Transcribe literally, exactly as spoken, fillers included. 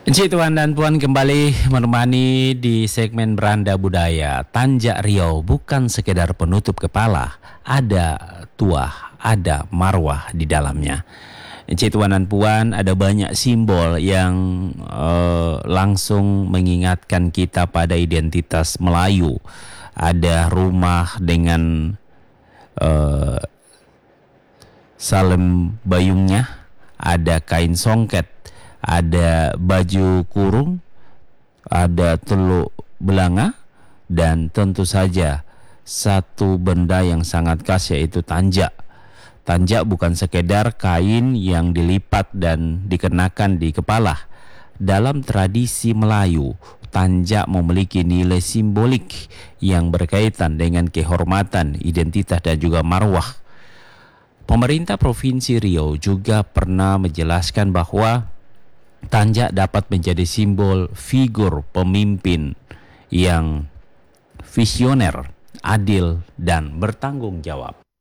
Encik Tuan dan Puan kembali menemani di segmen Beranda Budaya. Tanjak Riau bukan sekedar penutup kepala, ada tuah, ada marwah di dalamnya. Encik Tuan dan Puan, ada banyak simbol yang uh, langsung mengingatkan kita pada identitas Melayu. Ada rumah dengan uh, salem bayungnya, ada kain songket, ada baju kurung, ada teluk belanga, dan tentu saja satu benda yang sangat khas yaitu tanjak. Tanjak bukan sekedar kain yang dilipat dan dikenakan di kepala. Dalam tradisi Melayu, tanjak memiliki nilai simbolik yang berkaitan dengan kehormatan, identitas dan juga marwah. Pemerintah Provinsi Riau juga pernah menjelaskan bahwa tanjak dapat menjadi simbol figur pemimpin yang visioner, adil, dan bertanggung jawab.